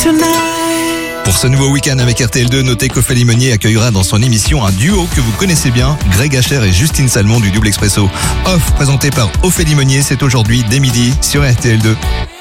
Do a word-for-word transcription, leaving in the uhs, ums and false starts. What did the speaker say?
Pour ce nouveau week-end avec R T L deux, notez qu'Ophélie Meunier accueillera dans son émission un duo que vous connaissez bien, Greg Hacher et Justine Salmon du Double Expresso. Off, présenté par Ophélie Meunier, c'est aujourd'hui dès midi sur R T L deux.